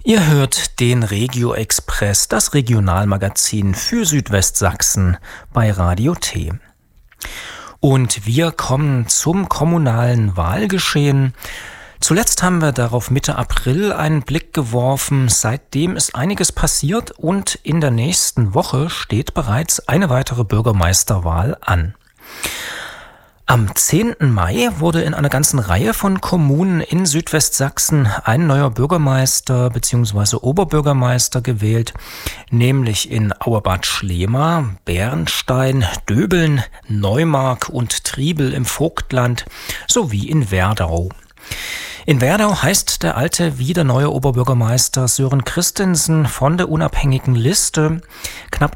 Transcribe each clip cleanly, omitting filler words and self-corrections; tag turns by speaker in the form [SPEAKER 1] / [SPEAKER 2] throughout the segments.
[SPEAKER 1] Ihr hört den Regio Express, das Regionalmagazin für Südwestsachsen bei Radio T. Und wir kommen zum kommunalen Wahlgeschehen. Zuletzt haben wir darauf Mitte April einen Blick geworfen. Seitdem ist einiges passiert und in der nächsten Woche steht bereits eine weitere Bürgermeisterwahl an. Am 10. Mai wurde in einer ganzen Reihe von Kommunen in Südwestsachsen ein neuer Bürgermeister bzw. Oberbürgermeister gewählt, nämlich in Auerbad Schlema, Bernstein, Döbeln, Neumark und Triebel im Vogtland sowie in Werdau. In Werdau heißt der alte wie der neue Oberbürgermeister Sören Christensen von der unabhängigen Liste. Knapp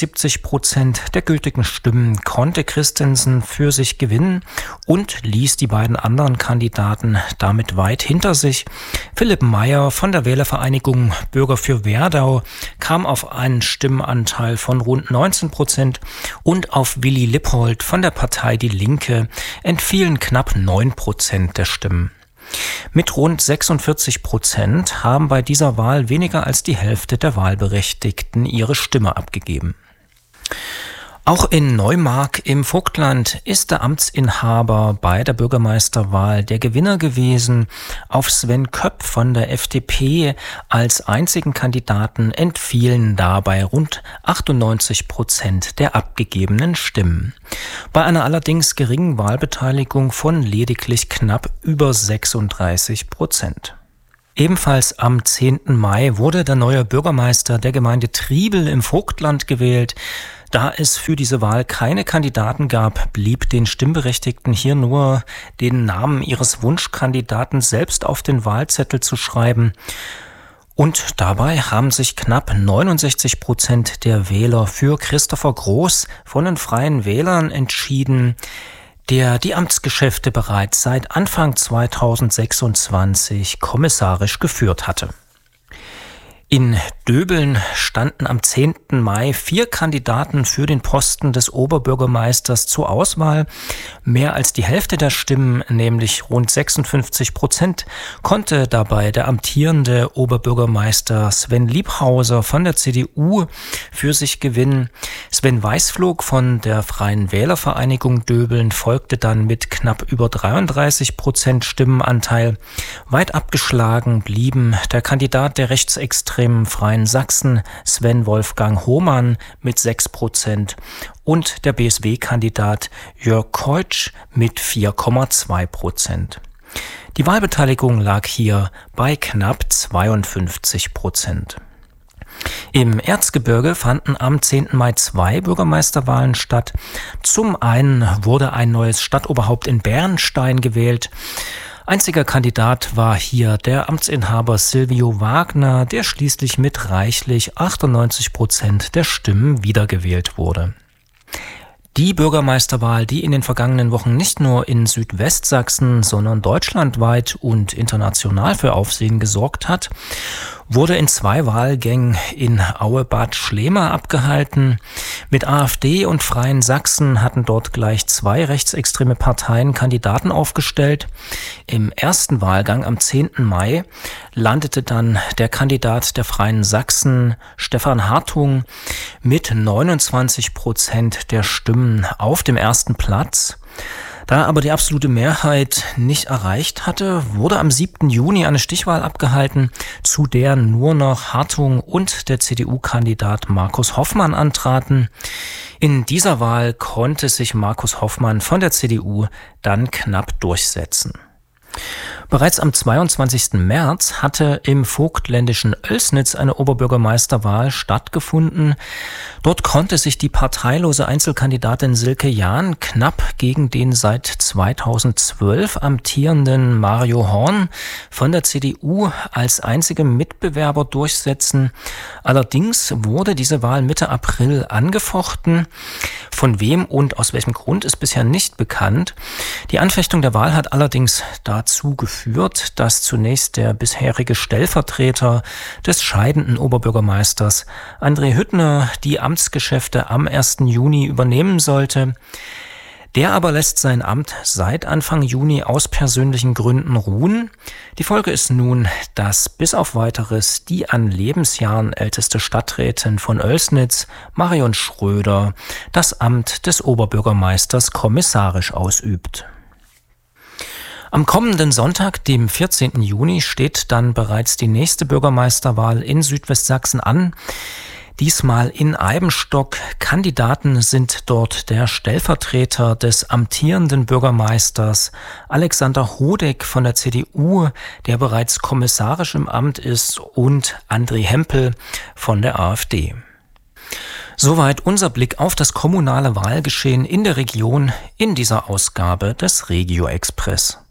[SPEAKER 1] 72% der gültigen Stimmen konnte Christensen für sich gewinnen und ließ die beiden anderen Kandidaten damit weit hinter sich. Philipp Meyer von der Wählervereinigung Bürger für Werdau kam auf einen Stimmenanteil von rund 19% und auf Willi Lippold von der Partei Die Linke entfielen knapp 9% der Stimmen. Mit rund 46% haben bei dieser Wahl weniger als die Hälfte der Wahlberechtigten ihre Stimme abgegeben. Auch in Neumark im Vogtland ist der Amtsinhaber bei der Bürgermeisterwahl der Gewinner gewesen. Auf Sven Köpp von der FDP als einzigen Kandidaten entfielen dabei rund 98% der abgegebenen Stimmen. Bei einer allerdings geringen Wahlbeteiligung von lediglich knapp über 36%. Ebenfalls am 10. Mai wurde der neue Bürgermeister der Gemeinde Triebel im Vogtland gewählt. Da es für diese Wahl keine Kandidaten gab, blieb den Stimmberechtigten hier nur den Namen ihres Wunschkandidaten selbst auf den Wahlzettel zu schreiben. Und dabei haben sich knapp 69% der Wähler für Christopher Groß von den Freien Wählern entschieden, der die Amtsgeschäfte bereits seit Anfang 2026 kommissarisch geführt hatte. In Döbeln standen am 10. Mai 4 Kandidaten für den Posten des Oberbürgermeisters zur Auswahl. Mehr als die Hälfte der Stimmen, nämlich rund 56%, konnte dabei der amtierende Oberbürgermeister Sven Liebhauser von der CDU für sich gewinnen. Sven Weißflog von der Freien Wählervereinigung Döbeln folgte dann mit knapp über 33% Stimmenanteil. Weit abgeschlagen blieben der Kandidat der rechtsextremen Freien Sachsen Sven Wolfgang Hohmann mit 6% und der BSW-Kandidat Jörg Keutsch mit 4,2%. Die Wahlbeteiligung lag hier bei knapp 52%. Im Erzgebirge fanden am 10. Mai 2 Bürgermeisterwahlen statt. Zum einen wurde ein neues Stadtoberhaupt in Bernstein gewählt. Einziger Kandidat war hier der Amtsinhaber Silvio Wagner, der schließlich mit reichlich 98% der Stimmen wiedergewählt wurde. Die Bürgermeisterwahl, die in den vergangenen Wochen nicht nur in Südwestsachsen, sondern deutschlandweit und international für Aufsehen gesorgt hat, wurde in 2 Wahlgängen in Auebad Schlema abgehalten. Mit AfD und Freien Sachsen hatten dort gleich 2 rechtsextreme Parteien Kandidaten aufgestellt. Im ersten Wahlgang am 10. Mai landete dann der Kandidat der Freien Sachsen, Stefan Hartung, mit 29% der Stimmen auf dem ersten Platz. Da aber die absolute Mehrheit nicht erreicht hatte, wurde am 7. Juni eine Stichwahl abgehalten, zu der nur noch Hartung und der CDU-Kandidat Markus Hoffmann antraten. In dieser Wahl konnte sich Markus Hoffmann von der CDU dann knapp durchsetzen. Bereits am 22. März hatte im vogtländischen Oelsnitz eine Oberbürgermeisterwahl stattgefunden. Dort konnte sich die parteilose Einzelkandidatin Silke Jahn knapp gegen den seit 2012 amtierenden Mario Horn von der CDU als einzigem Mitbewerber durchsetzen. Allerdings wurde diese Wahl Mitte April angefochten. Von wem und aus welchem Grund ist bisher nicht bekannt. Die Anfechtung der Wahl hat allerdings dazu geführt, dass zunächst der bisherige Stellvertreter des scheidenden Oberbürgermeisters André Hüttner die Amtsgeschäfte am 1. Juni übernehmen sollte. Der aber lässt sein Amt seit Anfang Juni aus persönlichen Gründen ruhen. Die Folge ist nun, dass bis auf Weiteres die an Lebensjahren älteste Stadträtin von Oelsnitz, Marion Schröder, das Amt des Oberbürgermeisters kommissarisch ausübt. Am kommenden Sonntag, dem 14. Juni, steht dann bereits die nächste Bürgermeisterwahl in Südwestsachsen an. Diesmal in Eibenstock. Kandidaten sind dort der Stellvertreter des amtierenden Bürgermeisters Alexander Hodeck von der CDU, der bereits kommissarisch im Amt ist, und André Hempel von der AfD. Soweit unser Blick auf das kommunale Wahlgeschehen in der Region in dieser Ausgabe des Regio Express.